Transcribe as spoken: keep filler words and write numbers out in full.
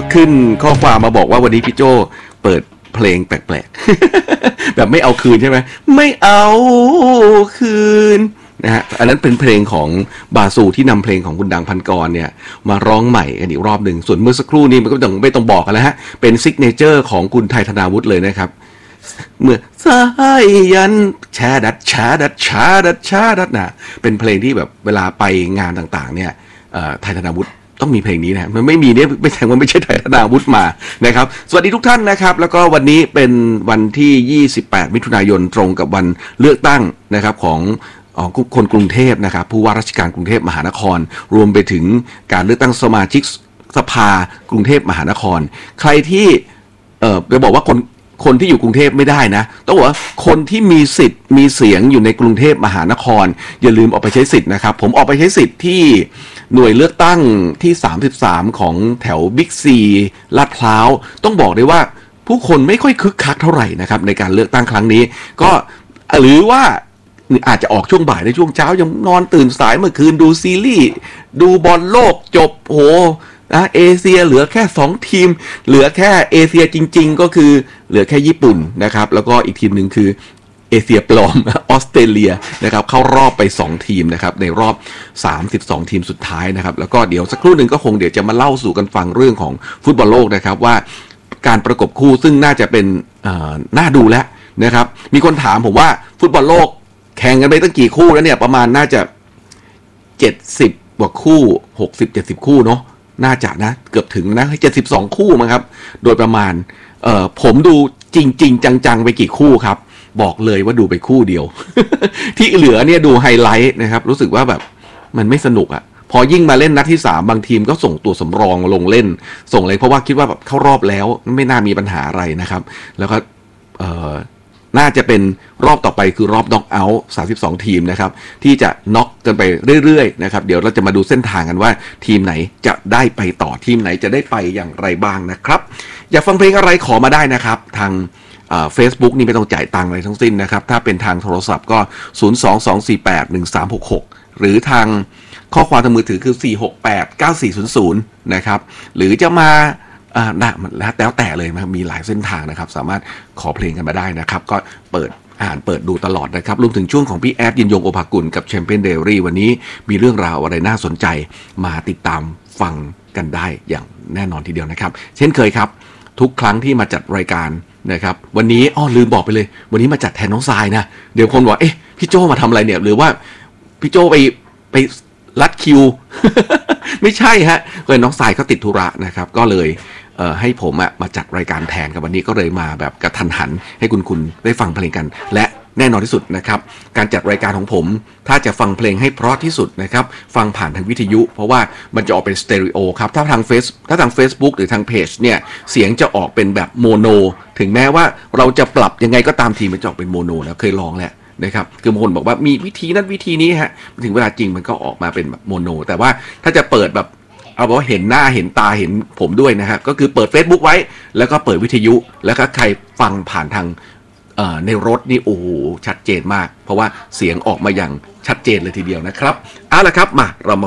ขึ้นข้อความมาบอกว่าวันนี้พี่โจเปิดเพลงแปลกๆ แบบไม่เอาคืนใช่ไหมไม่เอาคืนนะฮะอันนั้นเป็นเพลงของบาซูที่นำเพลงของคุณดังพันกรเนี่ยมาร้องใหม่กันอีกรอบหนึ่งส่วนเมื่อสักครู่นี้มันก็ต้องไม่ต้องบอกกันแล้วฮะเป็นซิกเนเจอร์ของคุณไทยธนาวุฒิเลยนะครับเมื่อสายยันแชดัดแชดัดแชดัดแชดัดนะเป็นเพลงที่แบบเวลาไปงานต่างๆเนี่ยไทยธนาวุฒิต้องมีเพลงนี้นะมันไม่มีเนี่ยไม่ใช่ว่าไม่ใช่ไทยธนาวุฒิมานะครับสวัสดีทุกท่านนะครับแล้วก็วันนี้เป็นวันที่ยี่สิบแปดมิถุนายนตรงกับวันเลือกตั้งนะครับของของคนกรุงเทพนะครับผู้ว่าราชการกรุงเทพมหานครรวมไปถึงการเลือกตั้งสมาชิกสภากรุงเทพมหานครใครที่เอ่อจะบอกว่าคนคนที่อยู่กรุงเทพไม่ได้นะต้องบอกว่าคนที่มีสิทธิ์มีเสียงอยู่ในกรุงเทพมหานครอย่าลืมออกไปใช้สิทธิ์นะครับผมออกไปใช้สิทธิ์ที่หน่วยเลือกตั้งที่สามสิบสามของแถวบิ๊กซีลาดพร้าวต้องบอกได้ว่าผู้คนไม่ค่อยคึกคักเท่าไหร่นะครับในการเลือกตั้งครั้งนี้ก็หรือว่าอาจจะออกช่วงบ่ายในช่วงเช้ายังนอนตื่นสายเมื่อคืนดูซีรีส์ดูบอลโลกจบโหนะเอเชียเหลือแค่สองทีมเหลือแค่เอเชียจริงๆก็คือเหลือแค่ญี่ปุ่นนะครับแล้วก็อีกทีมหนึ่งคือเอเชียปลอมออสเตรเลียนะครับเข้ารอบไปสองทีมนะครับในรอบสามสิบสองทีมสุดท้ายนะครับแล้วก็เดี๋ยวสักครู่หนึ่งก็คงเดี๋ยวจะมาเล่าสู่กันฟังเรื่องของฟุตบอลโลกนะครับว่าการประกบคู่ซึ่งน่าจะเป็นน่าดูแล้วนะครับมีคนถามผมว่าฟุตบอลโลกแข่งกันไปตั้งกี่คู่แล้วเนี่ยประมาณน่าจะเจ็ดสิบกว่าคู่หกสิบ เจ็ดสิบคู่เนาะน่าจะนะเกือบถึงนะเจ็ดสิบสองคู่มั้งครับโดยประมาณเอ่อผมดูจริงๆจังๆไปกี่คู่ครับบอกเลยว่าดูไปคู่เดียว ที่เหลือเนี่ยดูไฮไลท์นะครับรู้สึกว่าแบบมันไม่สนุกอะพอยิ่งมาเล่นนัดที่สามบางทีมก็ส่งตัวสำรองลงเล่นส่งเลยเพราะว่าคิดว่าแบบเข้ารอบแล้วไม่น่ามีปัญหาอะไรนะครับแล้วก็เอ่อน่าจะเป็นรอบต่อไปคือรอบน็อกเอาท์สามสิบสองทีมนะครับที่จะน็อกกันไปเรื่อยๆนะครับเดี๋ยวเราจะมาดูเส้นทางกันว่าทีมไหนจะได้ไปต่อทีมไหนจะได้ไปอย่างไรบ้างนะครับอยากฟังเพลงอะไรขอมาได้นะครับทางเฟซบุ๊กนี่ไม่ต้องจ่ายตังค์อะไรทั้งสิ้นนะครับถ้าเป็นทางโทรศัพท์ก็ศูนย์ สอง สอง สี่ แปด หนึ่ง สาม หก หกหรือทางข้อความทางมือถือคือสี่ หก แปด เก้า สี่ ศูนย์ ศูนย์นะครับหรือจะมาอ่าแล้วแต่เลยนะมีหลายเส้นทางนะครับสามารถขอเพลงกันมาได้นะครับก็เปิดอ่านเปิดดูตลอดนะครับรวมถึงช่วงของพี่แอดยินยงโอภากุลกับแชมเปี้ยนเดลี่วันนี้มีเรื่องราวอะไรน่าสนใจมาติดตามฟังกันได้อย่างแน่นอนทีเดียวนะครับเช่นเคยครับทุกครั้งที่มาจัดรายการนะครับวันนี้อ้อลืมบอกไปเลยวันนี้มาจัดแทนน้องทรายนะเดี๋ยวคนบอกเอ๊ะพี่โจมาทำอะไรเนี่ยหรือว่าพี่โจไปไปลัดคิว ไม่ใช่ฮะเลยน้องทรายเขาติดธุระนะครับก็เลยเอ่อให้ผมอะมาจัดรายการแทนกับวันนี้ก็เลยมาแบบกระทันหันให้คุณคุณได้ฟังเพลงกันและแน่นอนที่สุดนะครับการจัดรายการของผมถ้าจะฟังเพลงให้เพราะที่สุดนะครับฟังผ่านทางวิทยุเพราะว่ามันจะออกเป็นสเตอริโอครับถ้าทางเฟซถ้าทาง Facebook หรือทางเพจเนี่ยเสียงจะออกเป็นแบบโมโนถึงแม้ว่าเราจะปรับยังไงก็ตามทีมันจะออกเป็นโมโนนะเคยลองแล้วนะครับคือบางคนบอกว่ามีวิธีนั้นวิธีนี้ฮะถึงเวลาจริงมันก็ออกมาเป็นแบบโมโนแต่ว่าถ้าจะเปิดแบบเอาบอกว่าเห็นหน้าเห็นตาเห็นผมด้วยนะครับก็คือเปิด Facebook ไว้แล้วก็เปิดวิทยุแล้วก็ใครฟังผ่านทางในรถนี่โอ้โหชัดเจนมากเพราะว่าเสียงออกมาอย่างชัดเจนเลยทีเดียวนะครับเอาล่ะครับมาเรามา